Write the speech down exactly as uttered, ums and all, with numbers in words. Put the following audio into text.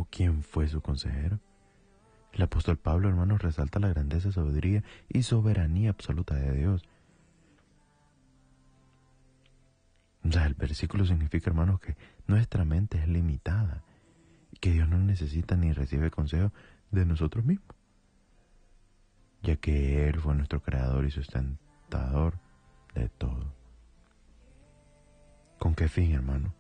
¿quién fue su consejero? El apóstol Pablo, hermanos, resalta la grandeza, sabiduría y soberanía absoluta de Dios. O sea, el versículo significa, hermanos, que nuestra mente es limitada y que Dios no necesita ni recibe consejo de nosotros mismos, ya que Él fue nuestro creador y sustentador de todo. ¿Con qué fin, hermano?